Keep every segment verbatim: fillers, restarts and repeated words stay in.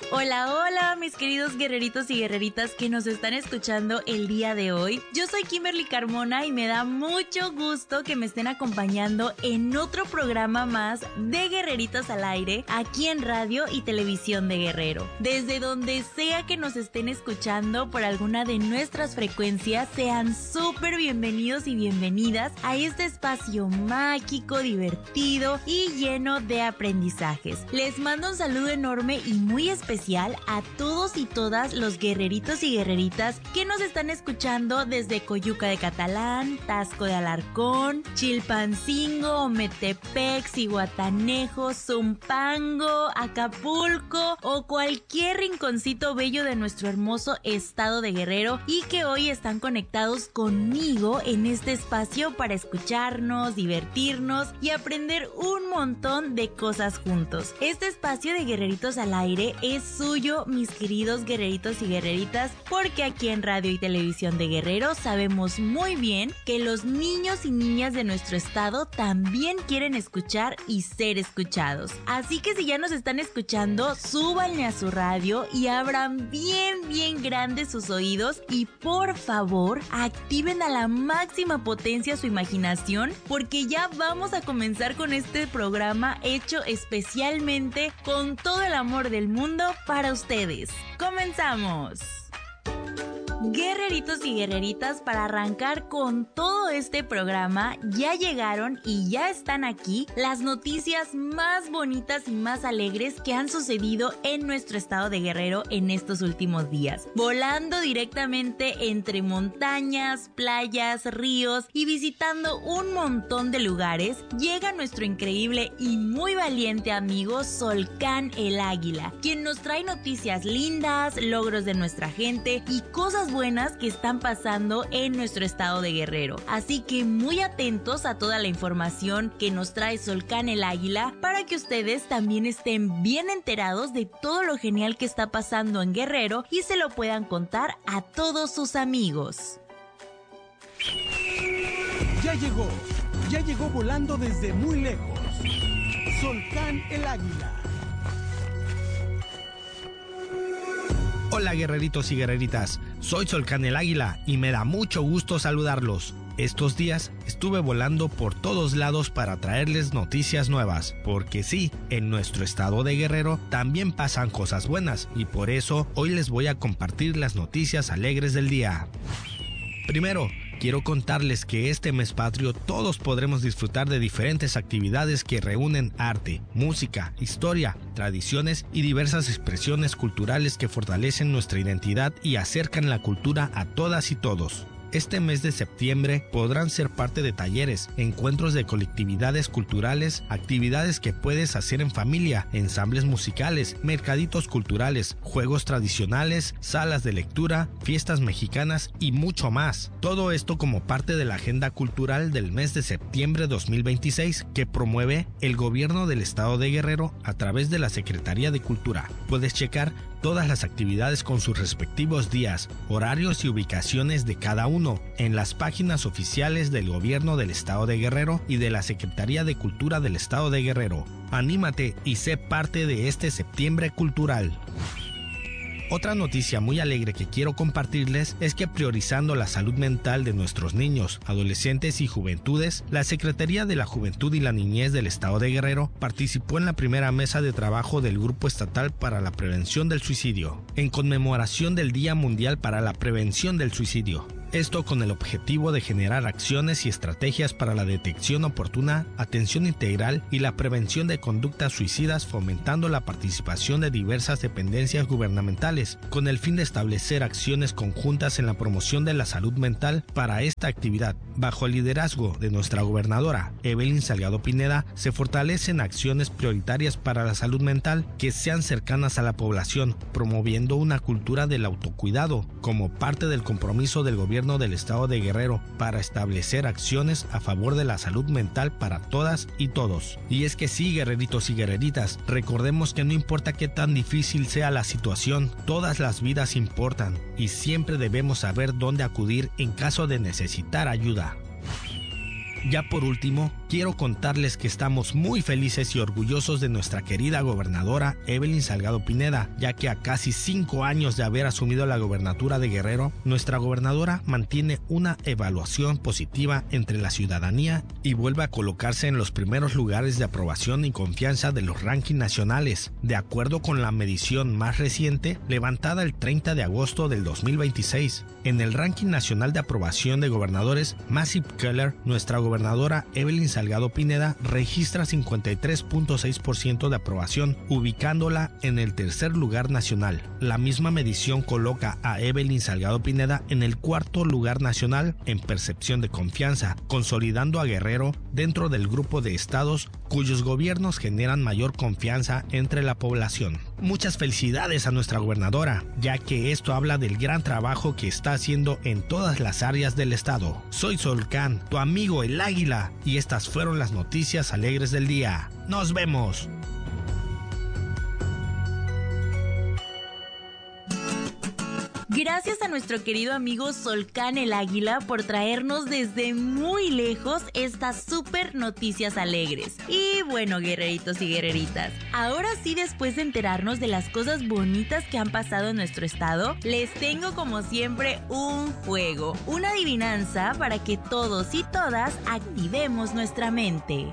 Hola, hola, mis queridos guerreritos y guerreritas que nos están escuchando el día de hoy. Yo soy Kimberly Carmona y me da mucho gusto que me estén acompañando en otro programa más de Guerreritos al Aire, aquí en Radio y Televisión de Guerrero. Desde donde sea que nos estén escuchando por alguna de nuestras frecuencias, sean súper bienvenidos y bienvenidas a este espacio mágico, divertido y lleno de aprendizajes. Les mando un saludo enorme y muy especial a todos y todas los guerreritos y guerreritas que nos están escuchando desde Coyuca de Catalán, Taxco de Alarcón, Chilpancingo, Ometepec, Zihuatanejo, Zumpango, Acapulco o cualquier rinconcito bello de nuestro hermoso estado de Guerrero y que hoy están conectados conmigo en este espacio para escucharnos, divertirnos y aprender un montón de cosas juntos. Este espacio de Guerreritos al Aire es suyo, mis queridos guerreritos y guerreritas, porque aquí en Radio y Televisión de Guerrero sabemos muy bien que los niños y niñas de nuestro estado también quieren escuchar y ser escuchados. Así que si ya nos están escuchando, súbanle a su radio y abran bien, bien grandes sus oídos y por favor, activen a la máxima potencia su imaginación, porque ya vamos a comenzar con este programa hecho especialmente con todo el amor del mundo para ustedes. ¡Comenzamos! Guerreritos y guerreritas, para arrancar con todo este programa, ya llegaron y ya están aquí las noticias más bonitas y más alegres que han sucedido en nuestro estado de Guerrero en estos últimos días. Volando directamente entre montañas, playas, ríos y visitando un montón de lugares, llega nuestro increíble y muy valiente amigo Solcán el Águila, quien nos trae noticias lindas, logros de nuestra gente y cosas buenas que están pasando en nuestro estado de Guerrero. Así que muy atentos a toda la información que nos trae Solcán el Águila para que ustedes también estén bien enterados de todo lo genial que está pasando en Guerrero y se lo puedan contar a todos sus amigos. Ya llegó, ya llegó volando desde muy lejos. Solcán el Águila. Hola guerreritos y guerreritas, soy Solcán el Águila y me da mucho gusto saludarlos. Estos días estuve volando por todos lados para traerles noticias nuevas, porque sí, en nuestro estado de Guerrero también pasan cosas buenas y por eso hoy les voy a compartir las noticias alegres del día. Primero, quiero contarles que este mes patrio todos podremos disfrutar de diferentes actividades que reúnen arte, música, historia, tradiciones y diversas expresiones culturales que fortalecen nuestra identidad y acercan la cultura a todas y todos. Este mes de septiembre podrán ser parte de talleres, encuentros de colectividades culturales, actividades que puedes hacer en familia, ensambles musicales, mercaditos culturales, juegos tradicionales, salas de lectura, fiestas mexicanas y mucho más. Todo esto como parte de la agenda cultural del mes de septiembre dos mil veintiséis que promueve el gobierno del estado de Guerrero a través de la Secretaría de Cultura. Puedes checar todas las actividades con sus respectivos días, horarios y ubicaciones de cada uno en las páginas oficiales del gobierno del estado de Guerrero y de la Secretaría de Cultura del estado de Guerrero. Anímate y sé parte de este septiembre cultural. Otra noticia muy alegre que quiero compartirles es que priorizando la salud mental de nuestros niños, adolescentes y juventudes, la Secretaría de la Juventud y la Niñez del Estado de Guerrero participó en la primera mesa de trabajo del Grupo Estatal para la Prevención del Suicidio, en conmemoración del Día Mundial para la Prevención del Suicidio. Esto con el objetivo de generar acciones y estrategias para la detección oportuna, atención integral y la prevención de conductas suicidas, fomentando la participación de diversas dependencias gubernamentales, con el fin de establecer acciones conjuntas en la promoción de la salud mental para esta actividad. Bajo el liderazgo de nuestra gobernadora, Evelyn Salgado Pineda, se fortalecen acciones prioritarias para la salud mental que sean cercanas a la población, promoviendo una cultura del autocuidado como parte del compromiso del gobierno del estado de Guerrero para establecer acciones a favor de la salud mental para todas y todos. Y es que sí, guerreritos y guerreritas, recordemos que no importa qué tan difícil sea la situación, todas las vidas importan y siempre debemos saber dónde acudir en caso de necesitar ayuda. Ya por último, quiero contarles que estamos muy felices y orgullosos de nuestra querida gobernadora Evelyn Salgado Pineda, ya que a casi cinco años de haber asumido la gobernatura de Guerrero, nuestra gobernadora mantiene una evaluación positiva entre la ciudadanía y vuelve a colocarse en los primeros lugares de aprobación y confianza de los rankings nacionales, de acuerdo con la medición más reciente levantada el treinta de agosto del dos mil veintiséis. En el ranking nacional de aprobación de gobernadores Massive Keller, nuestra gobernadora Evelyn Salgado Pineda registra cincuenta y tres punto seis por ciento de aprobación, ubicándola en el tercer lugar nacional. La misma medición coloca a Evelyn Salgado Pineda en el cuarto lugar nacional en percepción de confianza, consolidando a Guerrero dentro del grupo de estados cuyos gobiernos generan mayor confianza entre la población. Muchas felicidades a nuestra gobernadora, ya que esto habla del gran trabajo que está haciendo en todas las áreas del estado. Soy Solcán, tu amigo el Águila, y estas fueron las noticias alegres del día. ¡Nos vemos! Gracias a nuestro querido amigo Solcán el Águila por traernos desde muy lejos estas super noticias alegres. Y bueno, guerreritos y guerreritas, ahora sí, después de enterarnos de las cosas bonitas que han pasado en nuestro estado, les tengo como siempre un juego, una adivinanza para que todos y todas activemos nuestra mente.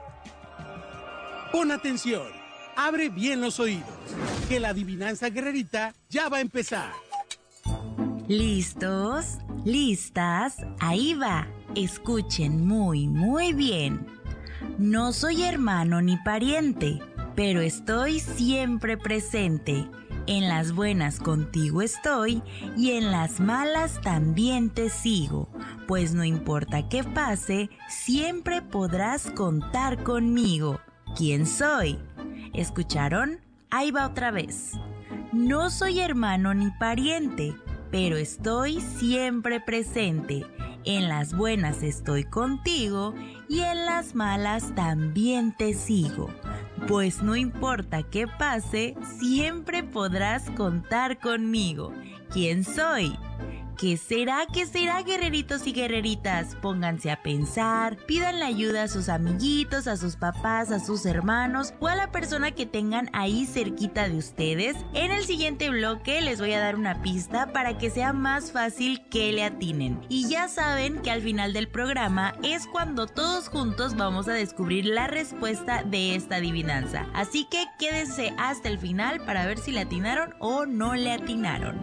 Pon atención, abre bien los oídos, que la adivinanza guerrerita ya va a empezar. ¿Listos? ¿Listas? Ahí va. Escuchen muy, muy bien. No soy hermano ni pariente, pero estoy siempre presente. En las buenas contigo estoy y en las malas también te sigo. Pues no importa qué pase, siempre podrás contar conmigo. ¿Quién soy? ¿Escucharon? Ahí va otra vez. No soy hermano ni pariente, pero estoy siempre presente. En las buenas estoy contigo y en las malas también te sigo. Pues no importa qué pase, siempre podrás contar conmigo. ¿Quién soy? ¿Qué será? ¿Qué será, guerreritos y guerreritas? Pónganse a pensar, pídanle ayuda a sus amiguitos, a sus papás, a sus hermanos o a la persona que tengan ahí cerquita de ustedes. En el siguiente bloque les voy a dar una pista para que sea más fácil que le atinen. Y ya saben que al final del programa es cuando todos juntos vamos a descubrir la respuesta de esta adivinanza. Así que quédense hasta el final para ver si le atinaron o no le atinaron.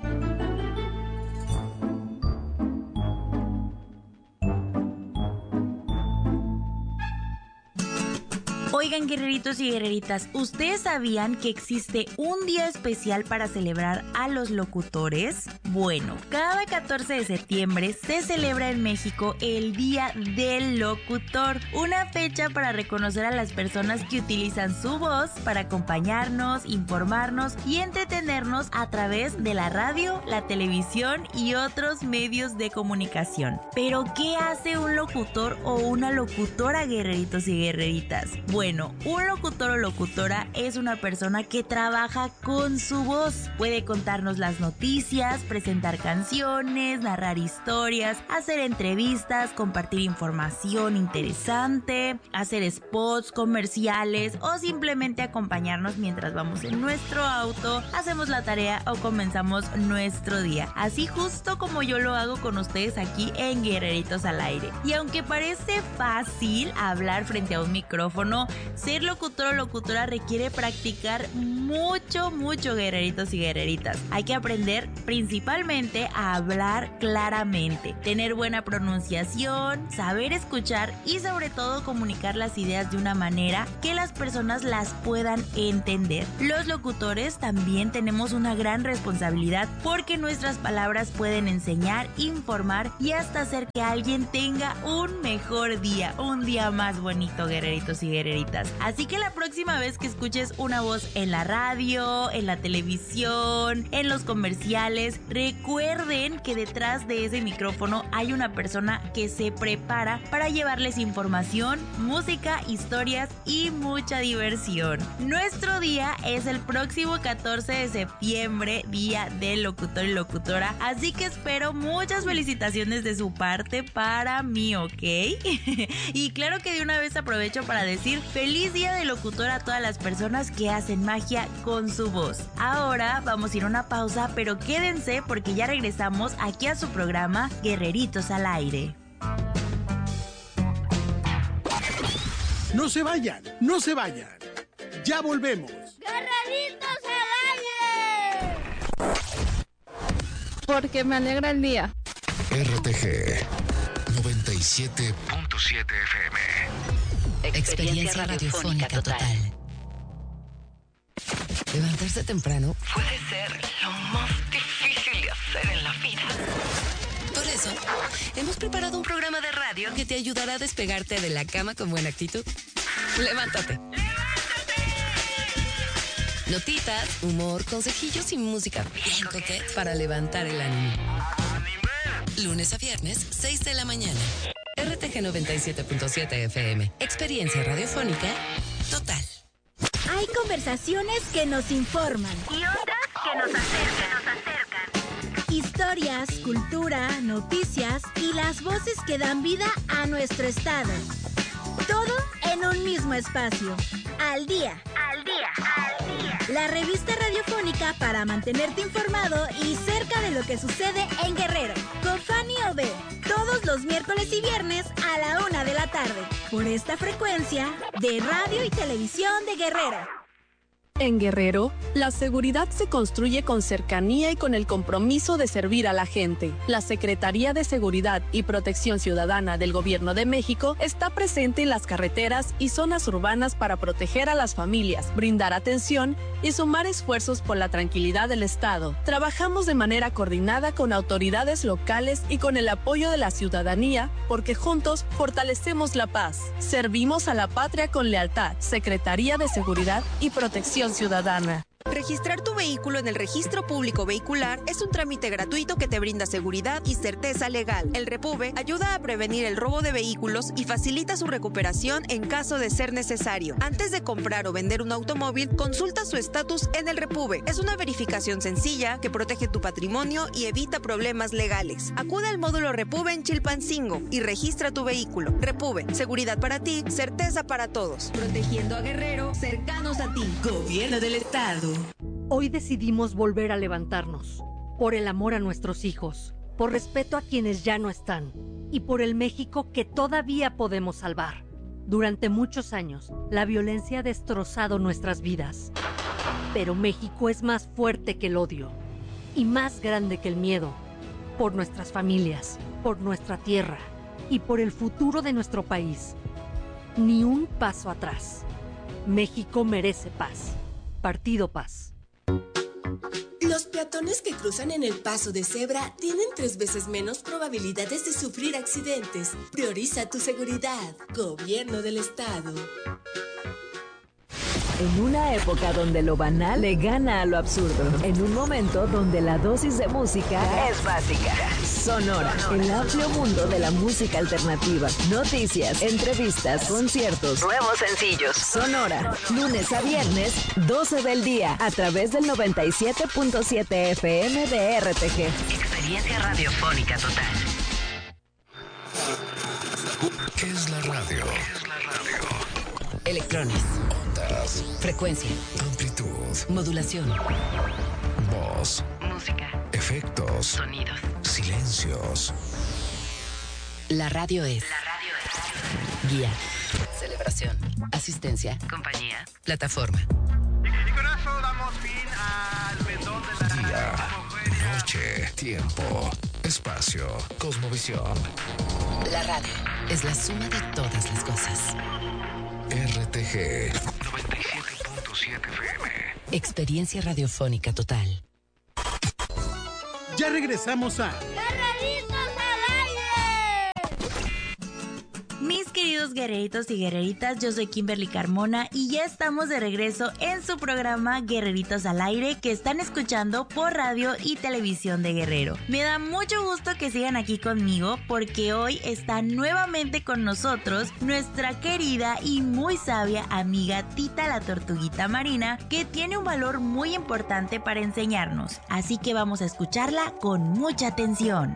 Oigan, guerreritos y guerreritas, ¿ustedes sabían que existe un día especial para celebrar a los locutores? Bueno, cada catorce de septiembre se celebra en México el Día del Locutor, una fecha para reconocer a las personas que utilizan su voz para acompañarnos, informarnos y entretenernos a través de la radio, la televisión y otros medios de comunicación. Pero, ¿qué hace un locutor o una locutora, guerreritos y guerreritas? Bueno, un locutor o locutora es una persona que trabaja con su voz. Puede contarnos las noticias, presentar canciones, narrar historias, hacer entrevistas, compartir información interesante, hacer spots, comerciales o simplemente acompañarnos mientras vamos en nuestro auto, hacemos la tarea o comenzamos nuestro día. Así justo como yo lo hago con ustedes aquí en Guerreritos al Aire. Y aunque parece fácil hablar frente a un micrófono, ser locutor o locutora requiere practicar mucho, mucho, guerreritos y guerreritas. Hay que aprender principalmente a hablar claramente, tener buena pronunciación, saber escuchar y sobre todo comunicar las ideas de una manera que las personas las puedan entender. Los locutores también tenemos una gran responsabilidad porque nuestras palabras pueden enseñar, informar y hasta hacer que alguien tenga un mejor día, un día más bonito, guerreritos y guerreritas. guerreritas. Así que la próxima vez que escuches una voz en la radio, en la televisión, en los comerciales, recuerden que detrás de ese micrófono hay una persona que se prepara para llevarles información, música, historias y mucha diversión. Nuestro día es el próximo catorce de septiembre, día del locutor y locutora, así que espero muchas felicitaciones de su parte para mí, ¿ok? Y claro que de una vez aprovecho para decir feliz día del locutor a todas las personas que hacen magia con su voz. Ahora vamos a ir a una pausa, pero quédense porque ya regresamos aquí a su programa Guerreritos al Aire. No se vayan, no se vayan. Ya volvemos. ¡Guerreritos al aire! Porque me alegra el día. R T G noventa y siete punto siete F M. Experiencia radiofónica total. Levantarse temprano puede ser lo más difícil de hacer en la vida. Por eso, hemos preparado un programa de radio que te ayudará a despegarte de la cama con buena actitud. Levántate. Notitas, humor, consejillos y música bien coqueta para levantar el ánimo. Lunes a viernes, seis de la mañana. R T G noventa y siete punto siete F M. Experiencia radiofónica total. Hay conversaciones que nos informan Y otras que nos acercan, nos acercan. historias, cultura, noticias y las voces que dan vida a nuestro estado. Todo en un mismo espacio. Al día. Al día, al día. La revista radiofónica para mantenerte informado y cerca de lo que sucede en Guerrero. Con Fanny Ove. Todos los miércoles y viernes a la una de la tarde. Por esta frecuencia de radio y televisión de Guerrero. En Guerrero, la seguridad se construye con cercanía y con el compromiso de servir a la gente. La Secretaría de Seguridad y Protección Ciudadana del Gobierno de México está presente en las carreteras y zonas urbanas para proteger a las familias, brindar atención y sumar esfuerzos por la tranquilidad del Estado. Trabajamos de manera coordinada con autoridades locales y con el apoyo de la ciudadanía, porque juntos fortalecemos la paz. Servimos a la patria con lealtad. Secretaría de Seguridad y Protección Ciudadana. Registrar tu vehículo en el Registro Público Vehicular es un trámite gratuito que te brinda seguridad y certeza legal. El Repube ayuda a prevenir el robo de vehículos y facilita su recuperación en caso de ser necesario. Antes de comprar o vender un automóvil, consulta su estatus en el Repube. Es una verificación sencilla que protege tu patrimonio y evita problemas legales. Acude al módulo Repube en Chilpancingo y registra tu vehículo. Repube, seguridad para ti, certeza para todos. Protegiendo a Guerrero, cercanos a ti. Gobierno del Estado. Hoy decidimos volver a levantarnos, por el amor a nuestros hijos, por respeto a quienes ya no están y por el México que todavía podemos salvar. Durante muchos años, la violencia ha destrozado nuestras vidas, pero México es más fuerte que el odio y más grande que el miedo, por nuestras familias, por nuestra tierra y por el futuro de nuestro país. Ni un paso atrás. México merece paz. Partido Paz. Los peatones que cruzan en el paso de cebra tienen tres veces menos probabilidades de sufrir accidentes. Prioriza tu seguridad. Gobierno del Estado. En una época donde lo banal le gana a lo absurdo. En un momento donde la dosis de música es básica. Sonora. El amplio mundo de la música alternativa. Noticias, entrevistas, conciertos, nuevos sencillos. Sonora. Lunes a viernes, doce del día. A través del noventa y siete punto siete F M de R T G. Experiencia radiofónica total. ¿Qué es la radio? ¿Qué es la radio? Electrones. Ondas. Frecuencia. Amplitud. Modulación. Voz. Música. Efectos. Sonidos. Silencios. La radio es. La radio es. Guía. Celebración. Asistencia. Compañía. Plataforma. Y con eso damos fin al pendón de la Día. Noche. Tiempo. Espacio. Cosmovisión. La radio es la suma de todas las cosas. R T G noventa y siete punto siete F M. Experiencia radiofónica total. Ya regresamos a ¡Guerreritos al aire! Mis queridos guerreritos y guerreritas, yo soy Kimberly Carmona y ya estamos de regreso en su programa Guerreritos al Aire, que están escuchando por radio y televisión de Guerrero. Me da mucho gusto que sigan aquí conmigo porque hoy está nuevamente con nosotros nuestra querida y muy sabia amiga Tita la Tortuguita Marina, que tiene un valor muy importante para enseñarnos, así que vamos a escucharla con mucha atención.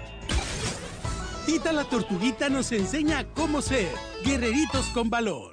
Tita la Tortuguita nos enseña cómo ser guerreritos con valor.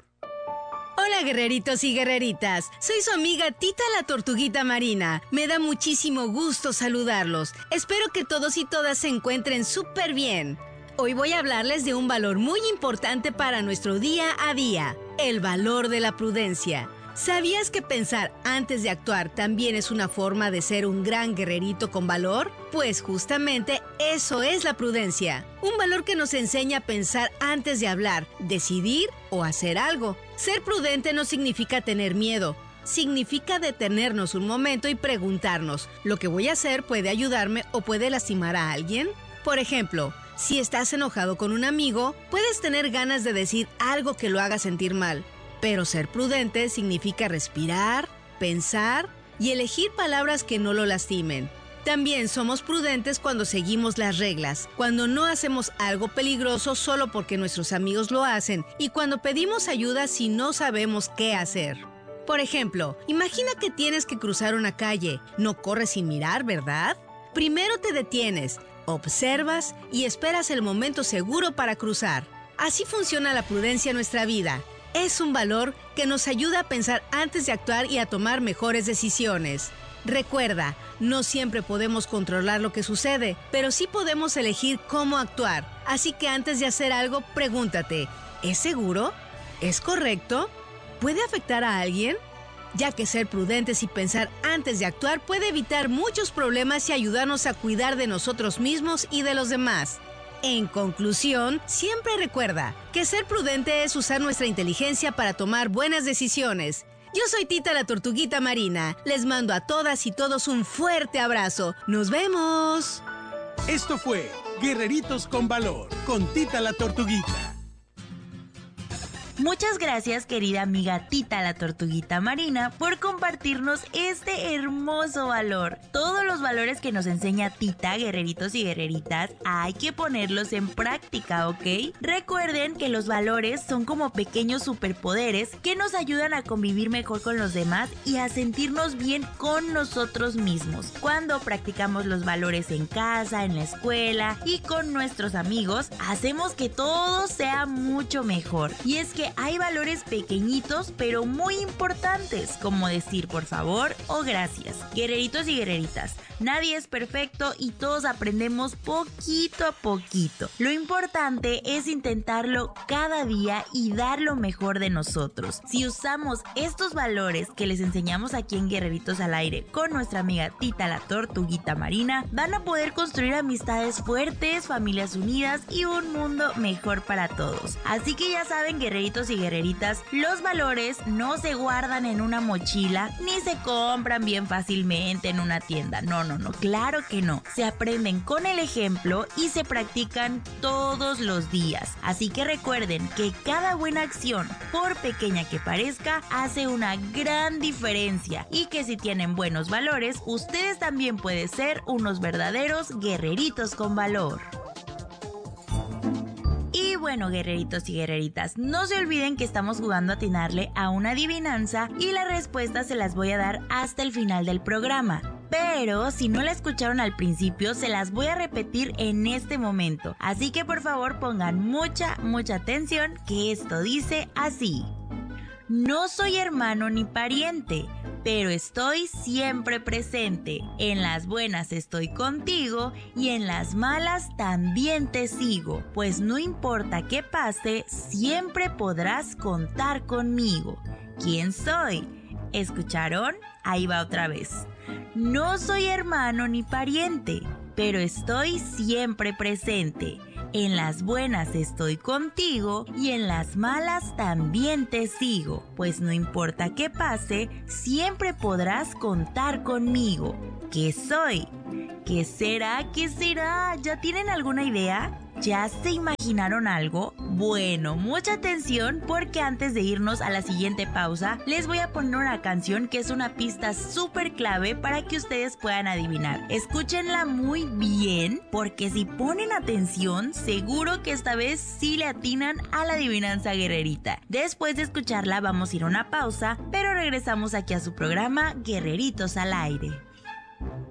Hola guerreritos y guerreritas, soy su amiga Tita la Tortuguita Marina. Me da muchísimo gusto saludarlos. Espero que todos y todas se encuentren súper bien. Hoy voy a hablarles de un valor muy importante para nuestro día a día, el valor de la prudencia. ¿Sabías que pensar antes de actuar también es una forma de ser un gran guerrerito con valor? Pues justamente eso es la prudencia. Un valor que nos enseña a pensar antes de hablar, decidir o hacer algo. Ser prudente no significa tener miedo. Significa detenernos un momento y preguntarnos, ¿lo que voy a hacer puede ayudarme o puede lastimar a alguien? Por ejemplo, si estás enojado con un amigo, puedes tener ganas de decir algo que lo haga sentir mal. Pero ser prudente significa respirar, pensar y elegir palabras que no lo lastimen. También somos prudentes cuando seguimos las reglas, cuando no hacemos algo peligroso solo porque nuestros amigos lo hacen y cuando pedimos ayuda si no sabemos qué hacer. Por ejemplo, imagina que tienes que cruzar una calle. No corres sin mirar, ¿verdad? Primero te detienes, observas y esperas el momento seguro para cruzar. Así funciona la prudencia en nuestra vida. Es un valor que nos ayuda a pensar antes de actuar y a tomar mejores decisiones. Recuerda, no siempre podemos controlar lo que sucede, pero sí podemos elegir cómo actuar. Así que antes de hacer algo, pregúntate, ¿es seguro? ¿Es correcto? ¿Puede afectar a alguien? Ya que ser prudentes y pensar antes de actuar puede evitar muchos problemas y ayudarnos a cuidar de nosotros mismos y de los demás. En conclusión, siempre recuerda que ser prudente es usar nuestra inteligencia para tomar buenas decisiones. Yo soy Tita la Tortuguita Marina. Les mando a todas y todos un fuerte abrazo. ¡Nos vemos! Esto fue Guerreritos con Valor, con Tita la Tortuguita. Muchas gracias, querida amiga Tita la Tortuguita Marina, por compartirnos este hermoso valor. Todos los valores que nos enseña Tita, guerreritos y guerreritas, hay que ponerlos en práctica, ¿ok? Recuerden que los valores son como pequeños superpoderes que nos ayudan a convivir mejor con los demás y a sentirnos bien con nosotros mismos. Cuando practicamos los valores en casa, en la escuela y con nuestros amigos, hacemos que todo sea mucho mejor. Y es que hay valores pequeñitos pero muy importantes, como decir por favor o gracias. Guerreritos y guerreritas, nadie es perfecto y todos aprendemos poquito a poquito. Lo importante es intentarlo cada día y dar lo mejor de nosotros. Si usamos estos valores que les enseñamos aquí en Guerreritos al Aire con nuestra amiga Tita la Tortuguita Marina, van a poder construir amistades fuertes, familias unidas y un mundo mejor para todos. Así que ya saben, guerreritos y guerreritas, los valores no se guardan en una mochila ni se compran bien fácilmente en una tienda. No, no, no, claro que no. Se aprenden con el ejemplo y se practican todos los días. Así que recuerden que cada buena acción, por pequeña que parezca, hace una gran diferencia y que si tienen buenos valores, ustedes también pueden ser unos verdaderos guerreritos con valor. Y bueno, guerreritos y guerreritas, no se olviden que estamos jugando a atinarle a una adivinanza y las respuestas se las voy a dar hasta el final del programa. Pero si no la escucharon al principio, se las voy a repetir en este momento. Así que por favor pongan mucha, mucha atención, que esto dice así. No soy hermano ni pariente, pero estoy siempre presente. En las buenas estoy contigo y en las malas también te sigo. Pues no importa qué pase, siempre podrás contar conmigo. ¿Quién soy? ¿Escucharon? Ahí va otra vez. No soy hermano ni pariente, pero estoy siempre presente. En las buenas estoy contigo y en las malas también te sigo. Pues no importa qué pase, siempre podrás contar conmigo. ¿Qué soy? ¿Qué será? ¿Qué será? ¿Ya tienen alguna idea? ¿Ya se imaginaron algo? Bueno, mucha atención porque antes de irnos a la siguiente pausa, les voy a poner una canción que es una pista súper clave para que ustedes puedan adivinar. Escúchenla muy bien porque si ponen atención, seguro que esta vez sí le atinan a la adivinanza guerrerita. Después de escucharla vamos a ir a una pausa, pero regresamos aquí a su programa Guerreritos al Aire.